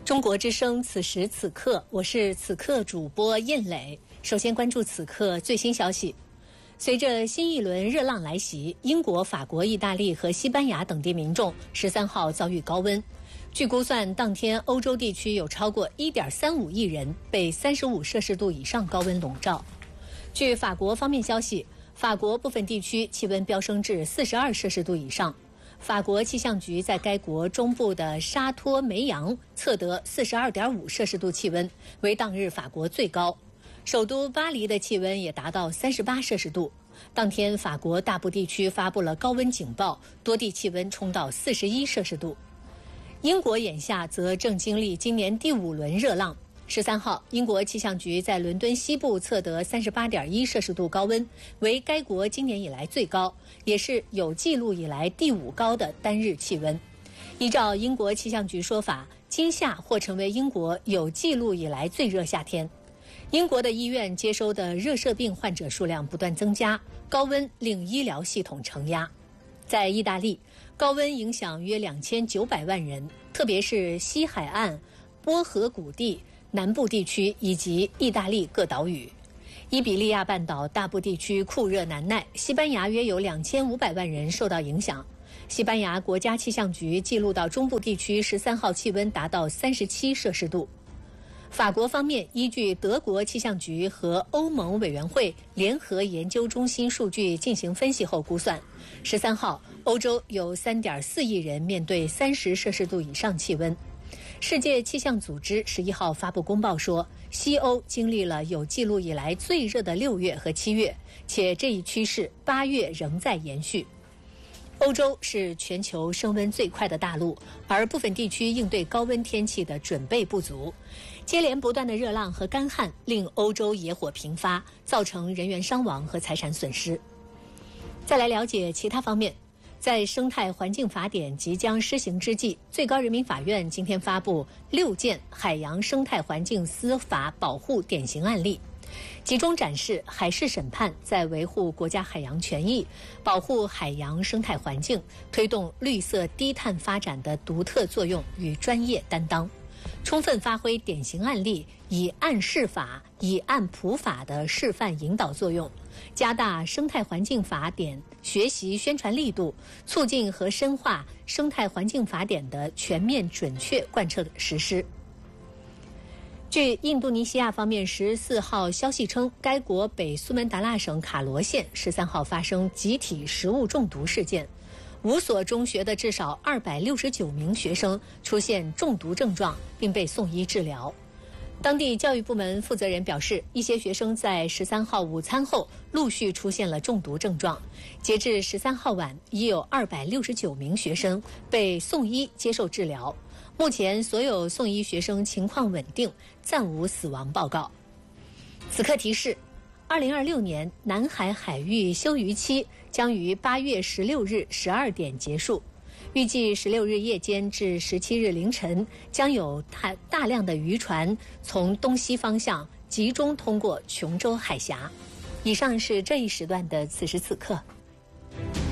中国之声此时此刻，我是此刻主播印磊。首先关注此刻最新消息。随着新一轮热浪来袭，英国、法国、意大利和西班牙等地民众13号遭遇高温。据估算，当天欧洲地区有超过 1.35 亿人被35摄氏度以上高温笼罩。据法国方面消息，法国部分地区气温飙升至42摄氏度以上。法国气象局在该国中部的沙托梅扬测得 42.5 摄氏度气温，为当日法国最高。首都巴黎的气温也达到38摄氏度。当天，法国大部地区发布了高温警报，多地气温冲到41摄氏度。英国眼下则正经历今年第5轮热浪。13号，英国气象局在伦敦西部测得 38.1 摄氏度高温，为该国今年以来最高，也是有记录以来第5高的单日气温。依照英国气象局说法，今夏或成为英国有记录以来最热夏天。英国的医院接收的热射病患者数量不断增加，高温令医疗系统承压。在意大利，高温影响约2900万人，特别是西海岸、波河谷地、南部地区以及意大利各岛屿。伊比利亚半岛大部地区酷热难耐，西班牙约有2500万人受到影响。西班牙国家气象局记录到中部地区13号气温达到37摄氏度。法国方面依据德国气象局和欧盟委员会联合研究中心数据进行分析后估算，13号欧洲有 3.4 亿人面对30摄氏度以上气温。世界气象组织11号发布公报说，西欧经历了有记录以来最热的6月和7月，且这一趋势8月仍在延续。欧洲是全球升温最快的大陆，而部分地区应对高温天气的准备不足。接连不断的热浪和干旱令欧洲野火频发，造成人员伤亡和财产损失。再来了解其他方面。在生态环境法典即将施行之际，最高人民法院今天发布6件海洋生态环境司法保护典型案例，集中展示海事审判在维护国家海洋权益、保护海洋生态环境、推动绿色低碳发展的独特作用与专业担当，充分发挥典型案例以案示法、以案普法的示范引导作用，加大生态环境法典学习宣传力度，促进和深化生态环境法典的全面准确贯彻实施。据印度尼西亚方面14号消息称，该国北苏门答腊省卡罗县13号发生集体食物中毒事件，5所中学的至少269名学生出现中毒症状，并被送医治疗。当地教育部门负责人表示，一些学生在13号午餐后陆续出现了中毒症状。截至13号晚，已有269名学生被送医接受治疗。目前所有送医学生情况稳定，暂无死亡报告。此刻提示，2026年南海海域休渔期将于8月16日12点结束。预计16日夜间至17日凌晨，将有大量的渔船从东西方向集中通过琼州海峡。以上是这一时段的此时此刻。